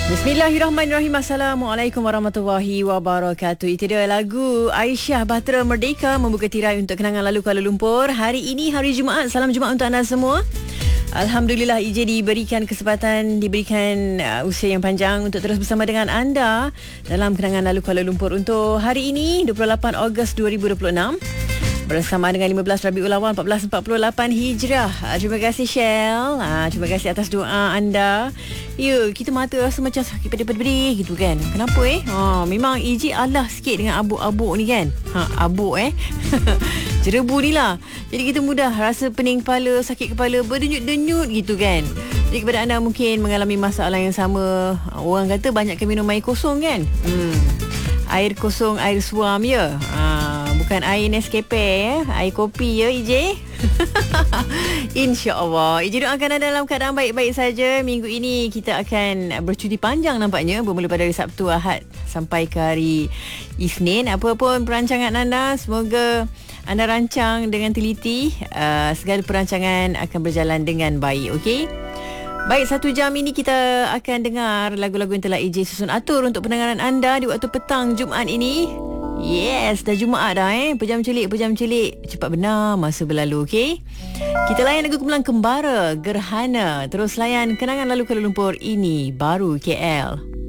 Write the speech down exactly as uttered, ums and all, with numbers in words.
Bismillahirrahmanirrahim. Assalamualaikum warahmatullahi wabarakatuh. Itu dia lagu Aisyah Bahtera Merdeka membuka tirai untuk kenangan lalu Kuala Lumpur. Hari ini hari Jumaat. Salam Jumaat untuk anda semua. Alhamdulillah I J diberikan kesempatan, diberikan uh, usia yang panjang untuk terus bersama dengan anda dalam kenangan lalu Kuala Lumpur untuk hari ini dua puluh lapan Ogos dua ribu dua puluh enam. Bersama dengan lima belas Rabiul Awal empat belas empat puluh lapan Hijrah. Terima kasih Shell. Terima kasih atas doa anda. Ya, kita mata rasa macam sakit pedih-pedih gitu kan. Kenapa eh? Ha, memang I J Allah sikit dengan abuk-abuk ni kan. Ha, abuk eh. Jerebu ni lah. Jadi kita mudah rasa pening kepala, sakit kepala, berdenyut-denyut gitu kan. Jadi kepada anda mungkin mengalami masalah yang sama. Orang kata banyakkan minum air kosong kan. Hmm. Air kosong, air suam ya. Ha. Bukan air Nescafe ya, air kopi ya I J. InsyaAllah I J doakan anda dalam keadaan baik-baik saja. Minggu ini kita akan bercuti panjang nampaknya, bermula pada hari Sabtu, Ahad sampai ke hari Isnin. Apapun perancangan anda, semoga anda rancang dengan teliti. uh, Segala perancangan akan berjalan dengan baik. Okey. Baik, satu jam ini kita akan dengar lagu-lagu yang telah I J susun atur untuk pendengaran anda di waktu petang Jumaat ini. Yes, dah Jumaat dah eh. Pejam celik, pejam celik. Cepat benar masa berlalu, okey? Kita layan lagu Kumpulan Kembara, Gerhana. Terus layan kenangan lalu Kuala Lumpur, ini baru K L.